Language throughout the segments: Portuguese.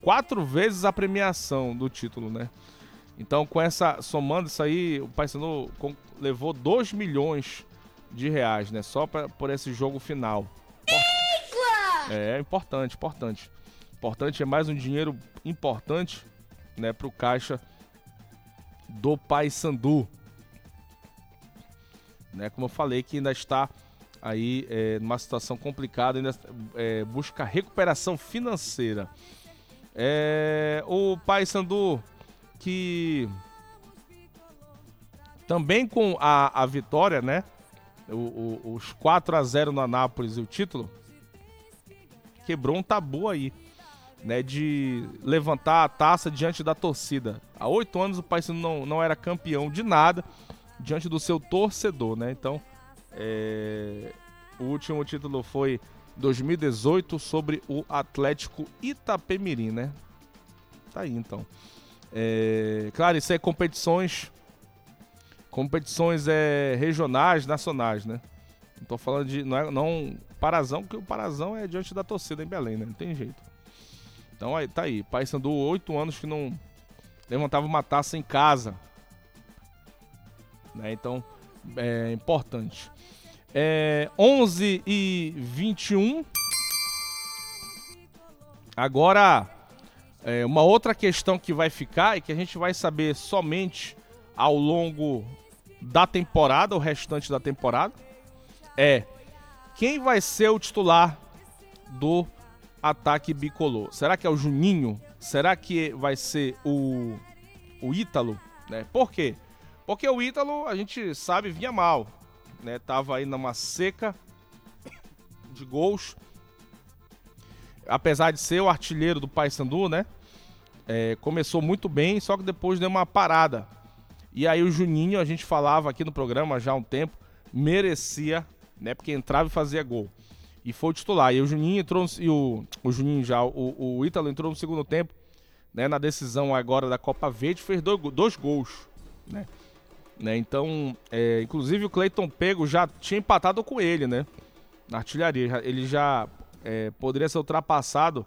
4 vezes a premiação do título, né? Então, somando isso aí, o Paysandu levou 2 milhões de reais, né? Só por esse jogo final. É importante, importante. Importante, é mais um dinheiro importante, né, pro caixa do Paysandu. Né, como eu falei, que ainda está aí numa situação complicada, ainda busca recuperação financeira. O Paysandu, que também com a vitória, né, os 4-0 no Anápolis e o título, quebrou um tabu aí, né, de levantar a taça diante da torcida. Há 8 anos o Paysandu não era campeão de nada diante do seu torcedor, né? Então, o último título foi 2018 sobre o Atlético Itapemirim, né? Tá aí, então. Claro, isso é competições regionais, nacionais, né? Não tô falando de não Parazão, porque o Parazão é diante da torcida em Belém, né? Não tem jeito. Então, aí tá aí. Paysandu, 8 anos que não levantava uma taça em casa. Né? Então, é importante. 11h21. Agora, uma outra questão que vai ficar e que a gente vai saber somente ao longo da temporada, o restante da temporada, quem vai ser o titular do ataque bicolor. Será que é o Juninho? Será que vai ser o Ítalo? Né? Por quê? Porque o Ítalo, a gente sabe, vinha mal, né? Tava aí numa seca de gols. Apesar de ser o artilheiro do Paysandu, né? Começou muito bem, só que depois deu uma parada. E aí o Juninho, a gente falava aqui no programa já há um tempo, merecia, né? Porque entrava e fazia gol. E foi o titular. E o Juninho entrou, o Ítalo entrou no segundo tempo, né? Na decisão agora da Copa Verde, fez 2 gols, né? Então, inclusive o Cleiton Pego já tinha empatado com ele, né? Na artilharia. Ele já poderia ser ultrapassado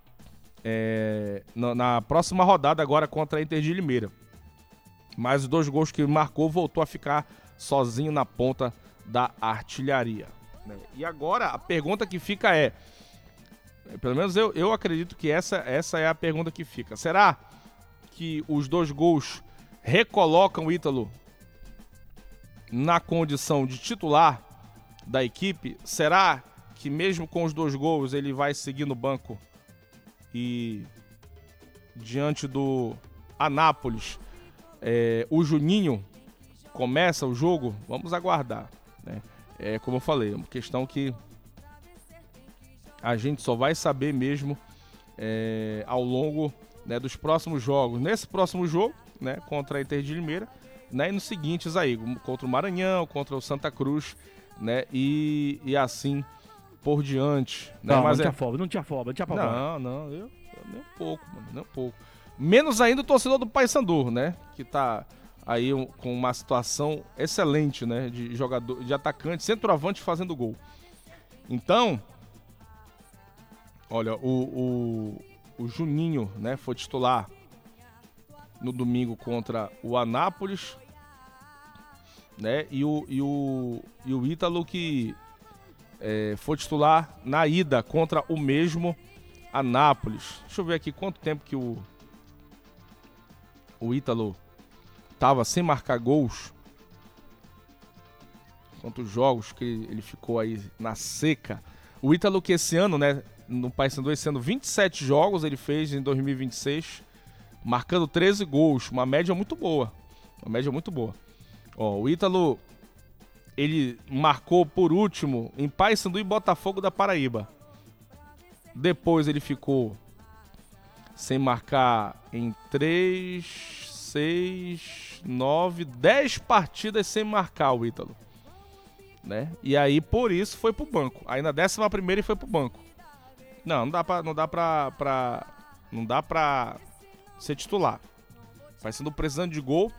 na próxima rodada agora contra a Inter de Limeira. Mas os 2 gols que marcou, voltou a ficar sozinho na ponta da artilharia. Né? E agora a pergunta que fica pelo menos eu acredito que essa é a pergunta que fica. Será que os 2 gols recolocam o Ítalo na condição de titular da equipe? Será que mesmo com os 2 gols ele vai seguir no banco e diante do Anápolis o Juninho começa o jogo? Vamos aguardar, né? Como eu falei, é uma questão que a gente só vai saber mesmo ao longo, né, dos próximos jogos. Nesse próximo jogo, né, contra a Inter de Limeira, né, e nos seguintes aí, contra o Maranhão, contra o Santa Cruz, né, e assim por diante. Né? Não, mas não tinha afoba. Não, eu nem um pouco, mano, nem um pouco. Menos ainda o torcedor do Paysandu, né, que tá aí com uma situação excelente, né, de jogador, de atacante, centroavante fazendo gol. Então, olha, o Juninho, né, foi titular no domingo contra o Anápolis, né? E o Ítalo que foi titular na ida contra o mesmo Anápolis. Deixa eu ver aqui quanto tempo que o Ítalo estava sem marcar gols. Quantos jogos que ele ficou aí na seca. O Ítalo que esse ano, né, no Paysandu, esse ano 27 jogos ele fez em 2026, marcando 13 gols, uma média muito boa. Ó, o Ítalo, ele marcou por último em Paysandu e Botafogo da Paraíba. Depois ele ficou sem marcar em 3, 6, 9, 10 partidas sem marcar o Ítalo. Né? E aí, por isso, foi pro banco. Aí na 11ª ele foi pro banco. Não dá pra ser titular. Paysandu precisando de gol.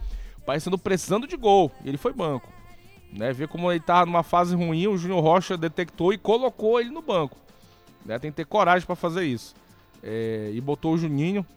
E ele foi banco. Né? Vê como ele tava numa fase ruim, o Júnior Rocha detectou e colocou ele no banco. Né? Tem que ter coragem pra fazer isso. e botou o Juninho